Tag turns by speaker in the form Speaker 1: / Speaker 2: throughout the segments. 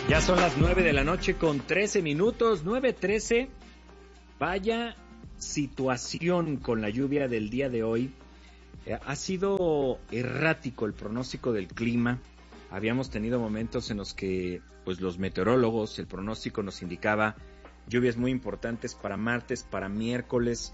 Speaker 1: Ya son las 9 de la noche con 13 minutos, 9:13. Vaya situación con la lluvia del día de hoy. Ha sido errático el pronóstico del clima. Habíamos tenido momentos en los que pues los meteorólogos, el pronóstico nos indicaba lluvias muy importantes para martes, para miércoles.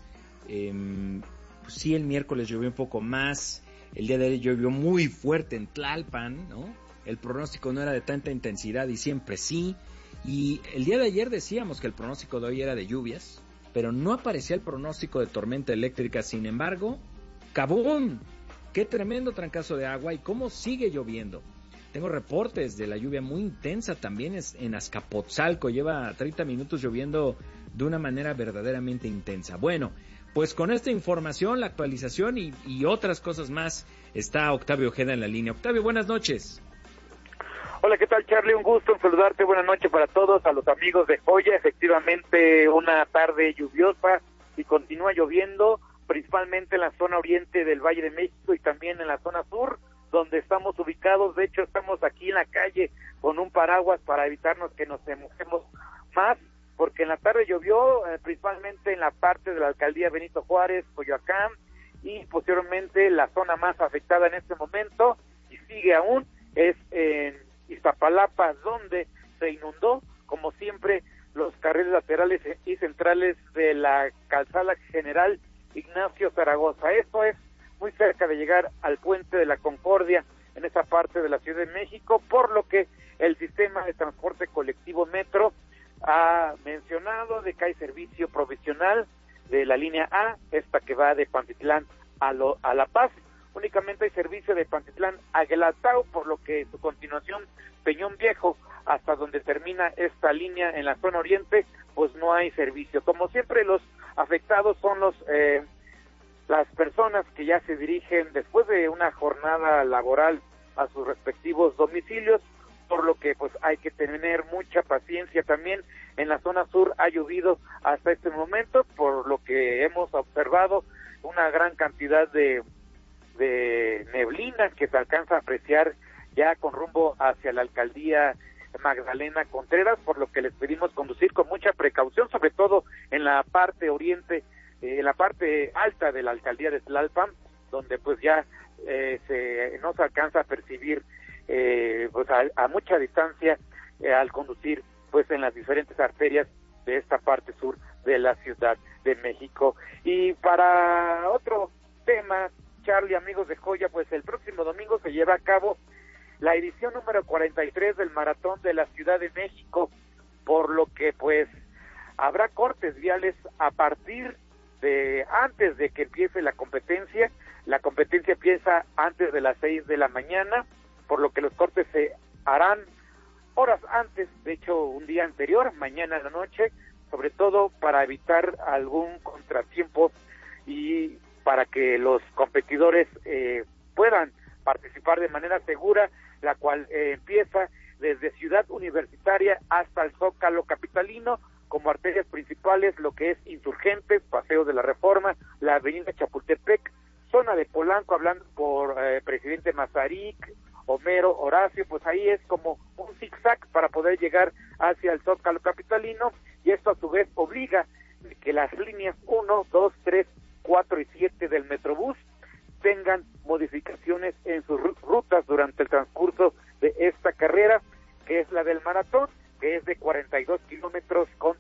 Speaker 1: Pues sí, el miércoles llovió un poco más. El día de hoy llovió muy fuerte en Tlalpan, ¿no? El pronóstico no era de tanta intensidad y siempre sí. Y el día de ayer decíamos que el pronóstico de hoy era de lluvias, pero no aparecía el pronóstico de tormenta eléctrica. Sin embargo, ¡cabum! ¡Qué tremendo trancazo de agua! ¿Y cómo sigue lloviendo? Tengo reportes de la lluvia muy intensa también en Azcapotzalco. Lleva 30 minutos lloviendo de una manera verdaderamente intensa. Bueno, pues con esta información, la actualización y otras cosas más, está Octavio Ojeda en la línea. Octavio, buenas noches.
Speaker 2: Hola, ¿qué tal, Charlie? Un gusto en saludarte. Buenas noches para todos, a los amigos de Joya. Efectivamente, una tarde lluviosa y continúa lloviendo, principalmente en la zona oriente del Valle de México y también en la zona sur, donde estamos ubicados. De hecho, estamos aquí en la calle con un paraguas para evitarnos que nos mojemos más, porque en la tarde llovió principalmente en la parte de la alcaldía Benito Juárez, Coyoacán, y posteriormente la zona más afectada en este momento, y sigue aún, es en Iztapalapa, donde se inundó, como siempre, los carriles laterales y centrales de la calzada general Ignacio Zaragoza. Esto es muy cerca de llegar al puente de la Concordia en esa parte de la Ciudad de México, por lo que el sistema de transporte colectivo Metro ha mencionado de que hay servicio provisional de la línea A, esta que va de Pantitlán a La Paz. Únicamente hay servicio de Pantitlán a Guelatao, por lo que su continuación Peñón Viejo, hasta donde termina esta línea en la zona oriente, pues no hay servicio. Como siempre, los afectados son las personas que ya se dirigen después de una jornada laboral a sus respectivos domicilios, por lo que pues hay que tener mucha paciencia. También en la zona sur ha llovido hasta este momento, por lo que hemos observado una gran cantidad de neblina que se alcanza a apreciar ya con rumbo hacia la alcaldía Magdalena Contreras, por lo que les pedimos conducir con mucha precaución, sobre todo en la parte oriente, en la parte alta de la alcaldía de Tlalpan, donde pues ya no se alcanza a percibir pues a mucha distancia al conducir pues en las diferentes arterias de esta parte sur de la Ciudad de México. Y para otro tema, Charlie, amigos de Joya, pues el próximo domingo se lleva a cabo la edición número 43 del Maratón de la Ciudad de México, por lo que pues habrá cortes viales a partir de antes de que empiece la competencia. La competencia empieza antes de las 6 de la mañana, por lo que los cortes se harán horas antes, de hecho un día anterior, mañana en la noche, sobre todo para evitar algún contratiempo y para que los competidores puedan participar de manera segura, la cual empieza desde Ciudad Universitaria hasta el Zócalo capitalino, como arterias principales, lo que es Insurgentes, Paseo de la Reforma, la avenida Chapultepec, zona de Polanco, hablando por Presidente Mazarik, Homero, Horacio, pues ahí es como un zigzag para poder llegar hacia el Zócalo capitalino, y esto a su vez obliga que las líneas 1, 2, 3, 4 y 7 del Metrobús tengan modificaciones en sus rutas durante el transcurso de esta carrera, que es la del maratón, que es de 42 kilómetros con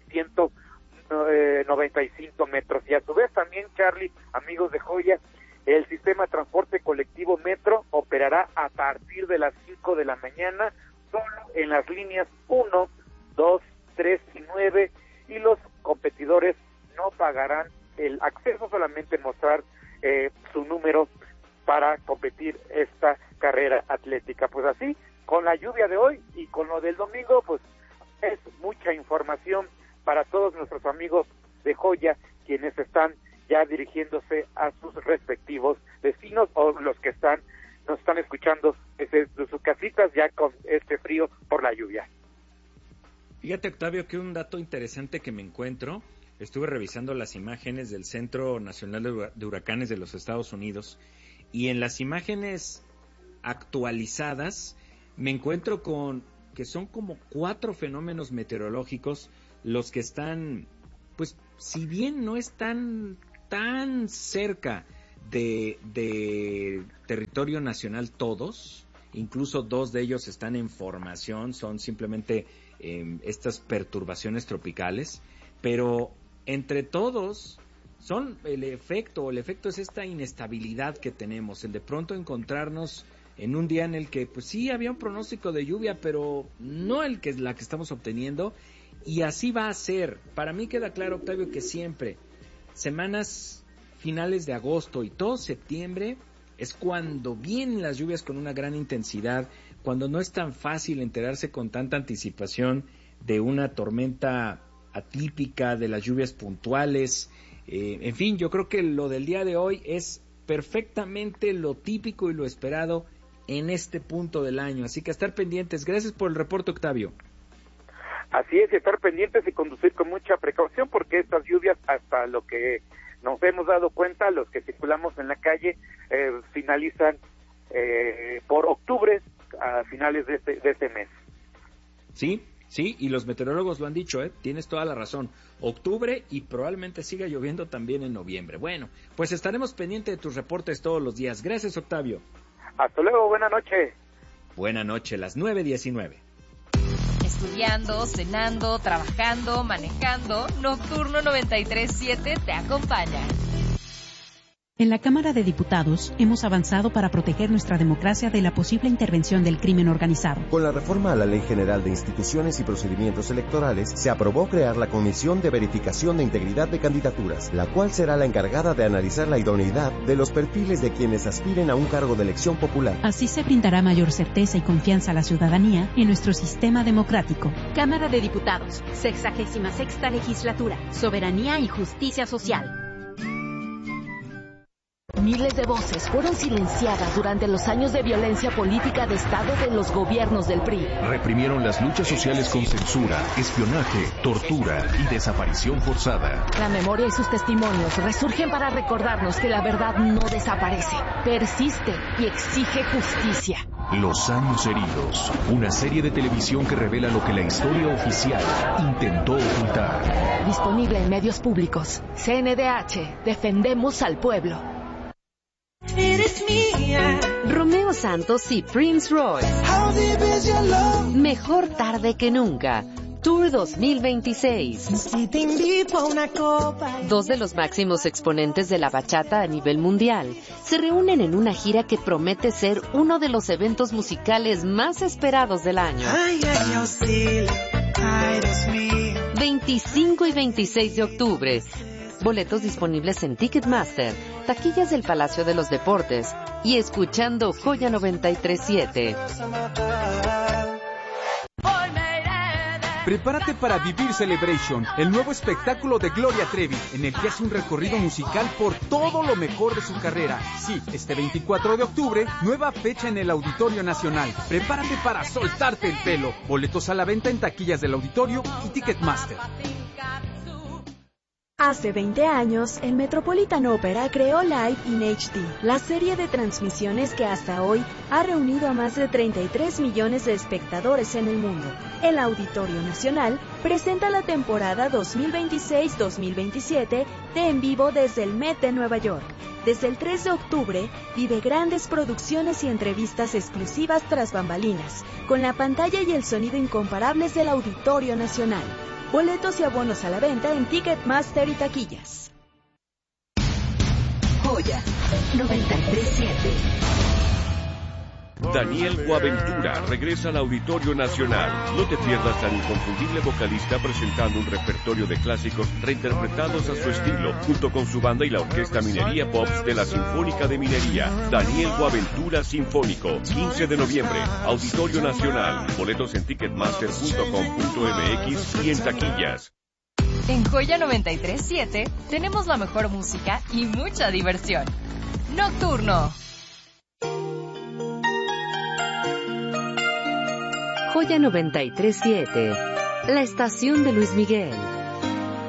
Speaker 2: 195 metros. Y a su vez también, Charlie, amigos de Joya, el sistema de transporte colectivo Metro operará a partir de las 5 de la mañana, solo en las líneas 1, 2, 3 y 9, y los competidores no pagarán el acceso, solamente mostrar su número para competir esta carrera atlética. Pues así, con la lluvia de hoy y con lo del domingo, pues es mucha información para todos nuestros amigos de Joya, quienes están ya dirigiéndose a sus respectivos destinos, o los que nos están escuchando desde sus casitas ya con este frío por la lluvia.
Speaker 1: Fíjate, Octavio, que un dato interesante que me encuentro, estuve revisando las imágenes del Centro Nacional de Huracanes de los Estados Unidos, y en las imágenes actualizadas me encuentro con que son como 4 fenómenos meteorológicos los que están, pues, si bien no están tan cerca de territorio nacional todos, incluso 2 de ellos están en formación, son simplemente estas perturbaciones tropicales, pero entre todos son el efecto es esta inestabilidad que tenemos, el de pronto encontrarnos en un día en el que, pues sí, había un pronóstico de lluvia, pero no la que estamos obteniendo, y así va a ser. Para mí queda claro, Octavio, que siempre, semanas finales de agosto y todo septiembre, es cuando vienen las lluvias con una gran intensidad, cuando no es tan fácil enterarse con tanta anticipación de una tormenta atípica, de las lluvias puntuales. En fin, yo creo que lo del día de hoy es perfectamente lo típico y lo esperado en este punto del año, así que a estar pendientes. Gracias por el reporte, Octavio.
Speaker 2: Así es, estar pendientes y conducir con mucha precaución, porque estas lluvias, hasta lo que nos hemos dado cuenta, los que circulamos en la calle, finalizan por octubre, a finales de este mes.
Speaker 1: Sí, y los meteorólogos lo han dicho, tienes toda la razón. Octubre, y probablemente siga lloviendo también en noviembre. Bueno, pues estaremos pendientes de tus reportes todos los días. Gracias, Octavio.
Speaker 2: Hasta luego, buena noche.
Speaker 1: Buena noche, las 9:19.
Speaker 3: Estudiando, cenando, trabajando, manejando, Nocturno 93.7 te acompaña.
Speaker 4: En la Cámara de Diputados hemos avanzado para proteger nuestra democracia de la posible intervención del crimen organizado.
Speaker 5: Con la reforma a la Ley General de Instituciones y Procedimientos Electorales, se aprobó crear la Comisión de Verificación de Integridad de Candidaturas, la cual será la encargada de analizar la idoneidad de los perfiles de quienes aspiren a un cargo de elección popular.
Speaker 4: Así se brindará mayor certeza y confianza a la ciudadanía en nuestro sistema democrático.
Speaker 6: Cámara de Diputados, 66ª Legislatura, Soberanía y Justicia Social.
Speaker 7: Miles de voces fueron silenciadas durante los años de violencia política de Estado de los gobiernos del PRI.
Speaker 8: Reprimieron las luchas sociales con censura, espionaje, tortura y desaparición forzada.
Speaker 7: La memoria y sus testimonios resurgen para recordarnos que la verdad no desaparece, persiste y exige justicia.
Speaker 8: Los años heridos, una serie de televisión que revela lo que la historia oficial intentó ocultar.
Speaker 7: Disponible en medios públicos. CNDH, defendemos al pueblo.
Speaker 9: Eres mía.
Speaker 10: Romeo Santos y Prince Royce. Mejor tarde que nunca. Tour 2026.
Speaker 9: Si te invito a una copa.
Speaker 10: 2 de los máximos exponentes de la bachata a nivel mundial se reúnen en una gira que promete ser uno de los eventos musicales más esperados del año.
Speaker 9: Ay, auxilio. Ay, Dios mío.
Speaker 10: 25 y 26 de octubre. Boletos disponibles en Ticketmaster, taquillas del Palacio de los Deportes y escuchando Joya 93.7.
Speaker 11: Prepárate para vivir Celebration, el nuevo espectáculo de Gloria Trevi, en el que hace un recorrido musical por todo lo mejor de su carrera. Sí, este 24 de octubre, nueva fecha en el Auditorio Nacional. Prepárate para soltarte el pelo. Boletos a la venta en taquillas del Auditorio y Ticketmaster.
Speaker 12: Hace 20 años, el Metropolitan Opera creó Live in HD, la serie de transmisiones que hasta hoy ha reunido a más de 33 millones de espectadores en el mundo. El Auditorio Nacional presenta la temporada 2026-2027 de En Vivo desde el Met de Nueva York. Desde el 3 de octubre, vive grandes producciones y entrevistas exclusivas tras bambalinas, con la pantalla y el sonido incomparables del Auditorio Nacional. Boletos y abonos a la venta en Ticketmaster y taquillas.
Speaker 13: Joya 93.7.
Speaker 14: Daniel Boaventura regresa al Auditorio Nacional. No te pierdas al inconfundible vocalista presentando un repertorio de clásicos reinterpretados a su estilo, junto con su banda y la Orquesta Minería Pops de la Sinfónica de Minería. Daniel Boaventura Sinfónico, 15 de noviembre, Auditorio Nacional. Boletos en ticketmaster.com.mx y en taquillas.
Speaker 3: En Joya 93.7 tenemos la mejor música y mucha diversión. Nocturno.
Speaker 10: Joya 93.7, la estación de Luis Miguel.